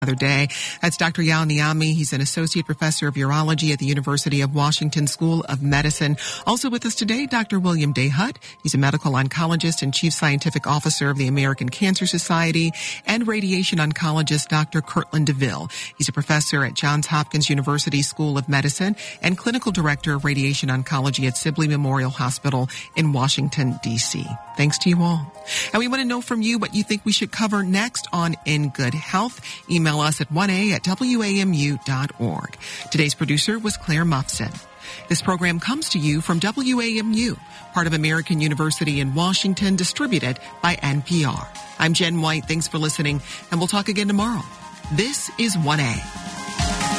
Another day. That's Dr. Yao Niami. He's an associate professor of urology at the University of Washington School of Medicine. Also with us today, Dr. William Dayhut. He's a medical oncologist and chief scientific officer of the American Cancer Society, and radiation oncologist Dr. Kirtland DeVille. He's a professor at Johns Hopkins University School of Medicine and clinical director of radiation oncology at Sibley Memorial Hospital in Washington, D.C. Thanks to you all. And we want to know from you what you think we should cover next on In Good Health. Email us at 1a@wamu.org. Today's producer was Claire Muffson. This program comes to you from WAMU, part of American University in Washington, distributed by NPR. I'm Jen White. Thanks for listening, and we'll talk again tomorrow. This is 1A.